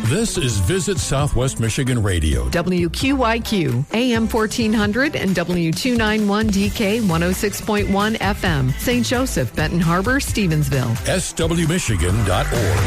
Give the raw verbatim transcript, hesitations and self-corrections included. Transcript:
This is Visit Southwest Michigan Radio. W Q Y Q, A M fourteen hundred and W two ninety-one D K one oh six point one F M. Saint Joseph, Benton Harbor, Stevensville. S W Michigan dot org.